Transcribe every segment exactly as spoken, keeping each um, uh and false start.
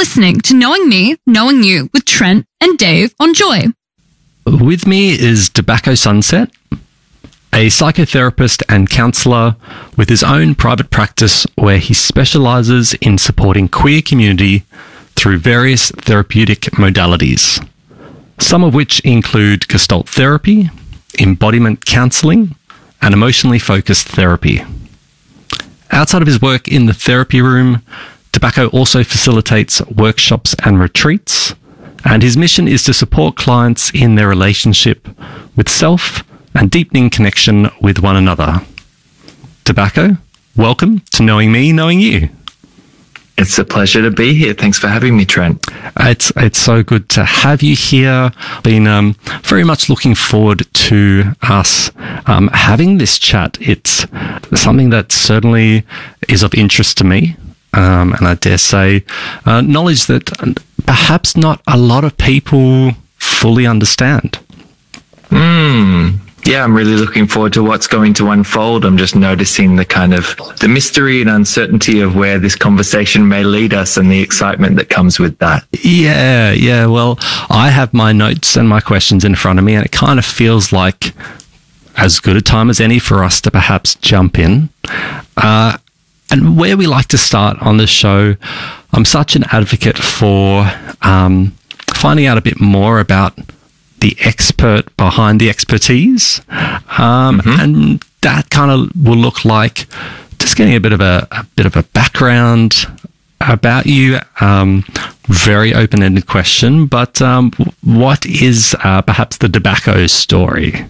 listening to Knowing Me, Knowing You with Trent and Dave on Joy. With me is Tobacco Sunset, a psychotherapist and counsellor with his own private practice where he specialises in supporting queer community through various therapeutic modalities, some of which include Gestalt therapy, embodiment counselling, and emotionally focused therapy. Outside of his work in the therapy room, Tobacco also facilitates workshops and retreats, and his mission is to support clients in their relationship with self and deepening connection with one another. Tobacco, welcome to Knowing Me, Knowing You. It's a pleasure to be here. Thanks for having me, Trent. It's it's so good to have you here. Been um, very much looking forward to us um, having this chat. It's something that certainly is of interest to me. Um, and I dare say, uh, knowledge that perhaps not a lot of people fully understand. Mm, yeah, I'm really looking forward to what's going to unfold. I'm just noticing the kind of the mystery and uncertainty of where this conversation may lead us and the excitement that comes with that. Yeah, yeah. Well, I have my notes and my questions in front of me, and it kind of feels like as good a time as any for us to perhaps jump in. Uh, And where we like to start on the show, I'm such an advocate for um, finding out a bit more about the expert behind the expertise. Um, mm-hmm. And that kind of will look like just getting a bit of a, a bit of a background about you. Um, very open-ended question, but um, what is uh, perhaps the Tobacco story?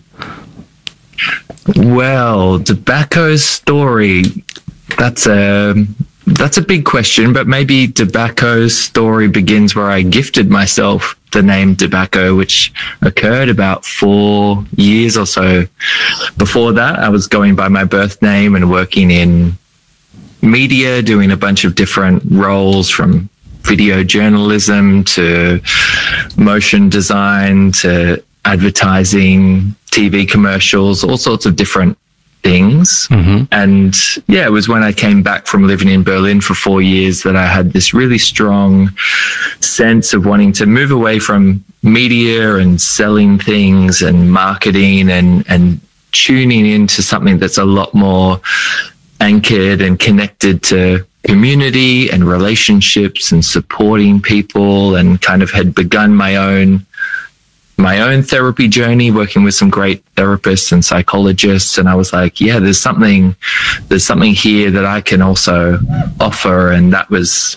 Well, Tobacco's story... That's a that's a big question, but maybe Tobacco's story begins where I gifted myself the name Tobacco, which occurred about four years or so before that. I was going by my birth name and working in media, doing a bunch of different roles from video journalism to motion design to advertising, T V commercials, all sorts of different things. Mm-hmm. And yeah, it was when I came back from living in Berlin for four years that I had this really strong sense of wanting to move away from media and selling things and marketing and, and tuning into something that's a lot more anchored and connected to community and relationships and supporting people, and kind of had begun my own my own therapy journey, working with some great therapists and psychologists. And I was like, yeah, there's something, there's something here that I can also offer. And that was